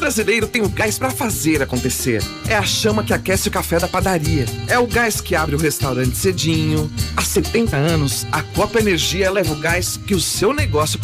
brasileiro tem o gás pra fazer acontecer. É a chama que aquece o café da padaria. É o gás que abre o restaurante cedinho. Há 70 anos, a Copa Energia leva o gás que o seu negócio